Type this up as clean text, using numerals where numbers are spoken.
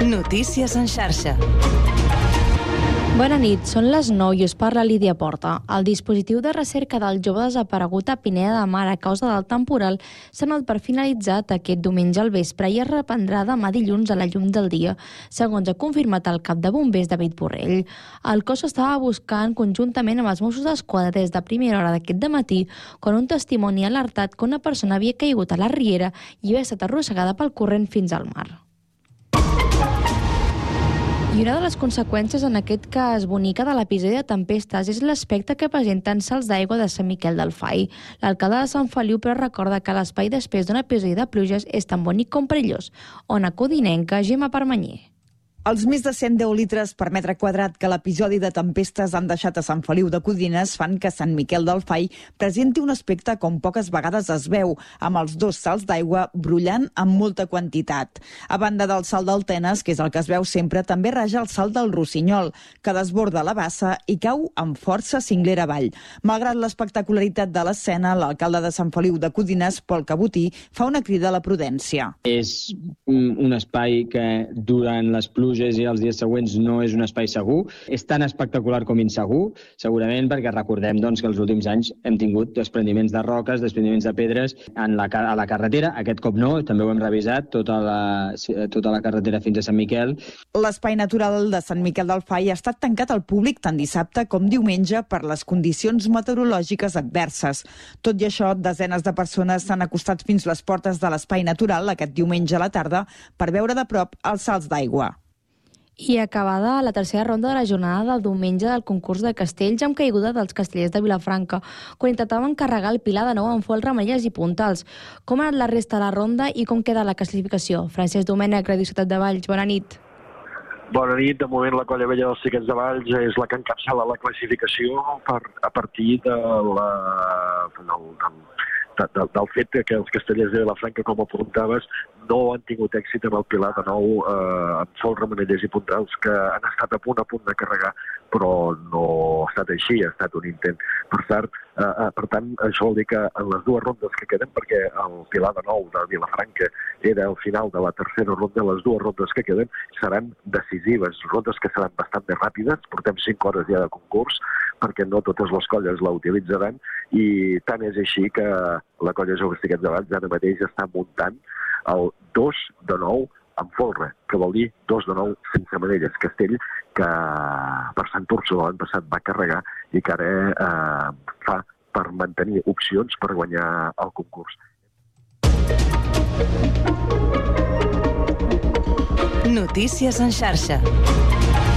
Notícies en xarxa. Bona nit, són les 9 i us parla Lídia Porta. El dispositiu de recerca del jove desaparegut a Pineda de Mar a causa del temporal s'ha anat per finalitzat aquest diumenge al vespre i es reprendrà demà dilluns a la llum del dia, segons ha confirmat el cap de bombers David Borrell. El cos estava buscant conjuntament amb els Mossos d'Esquadra des de primera hora d'aquest dematí, quan un testimoni ha alertat que una persona havia caigut a la riera i havia estat arrossegada pel corrent fins al mar. I una de les conseqüències en aquest cas bonica de l'episodi de tempestes és l'aspecte que presenten salts d'aigua de Sant Miquel del Fai. L'alcalde de Sant Feliu però recorda que l'espai després d'un episodi de pluges és tan bonic com perillós. Ona Codinenca, Gemma Permanyer. Els més de 110 litres per metre quadrat que l'episodi de tempestes han deixat a Sant Feliu de Codines fan que Sant Miquel del Fai presenti un aspecte com poques vegades es veu, amb els dos salts d'aigua brollant amb molta quantitat. A banda del salt del Tenes, que és el que es veu sempre, també raja el salt del Rossinyol, que desborda la bassa i cau amb força cinglera avall. Malgrat l'espectacularitat de l'escena, l'alcalde de Sant Feliu de Codines, Pol Cabotí, fa una crida a la prudència. És un espai que durant les pluges i els dies següents no és un espai segur. És tan espectacular com insegur, segurament perquè recordem que els últims anys hem tingut desprendiments de roques, desprendiments de pedres a la carretera. Aquest cop no, també ho hem revisat, tota la carretera fins a Sant Miquel. L'espai natural de Sant Miquel del Fai ha estat tancat al públic tant dissabte com diumenge per les condicions meteorològiques adverses. Tot i això, desenes de persones s'han acostat fins les portes de l'espai natural aquest diumenge a la tarda per veure de prop els salts d'aigua. I acabada la tercera ronda de la jornada del diumenge del concurs de castells amb caiguda dels castellers de Vilafranca, quan intentaven carregar el Pilar de nou amb folre, ametlles i puntals. Com ha anat la resta de la ronda i com queda la classificació? Francesc Domènech, Radio Ciutat de Valls, bona nit. Bona nit. De moment la Colla Vella dels Xiquets de Valls és la que encapçala la classificació a partir del fet que els castellers de Vilafranca, com apuntaves, no han tingut èxit amb el Pilar de nou amb folre, ametlles i puntals, que han estat a punt de carregar, però no ha estat així, ha estat un intent. Per tant, això vol dir que en les dues rondes que queden, perquè el Pilar de nou de Vilafranca era el final de la tercera ronda, les dues rondes que queden seran decisives, rondes que seran bastant més ràpides, portem 5 hores ja de concurs, perquè no totes les colles la utilitzaran, i tant és així que la Colla Joves Xiquets de Valls ara mateix està muntant el 2 de 9 amb folre, que vol dir 2 de 9 sense amanelles. Castell, que per Sant Úrsula l'any passat va carregar i que ara fa per mantenir opcions per guanyar el concurs. Notícies en xarxa.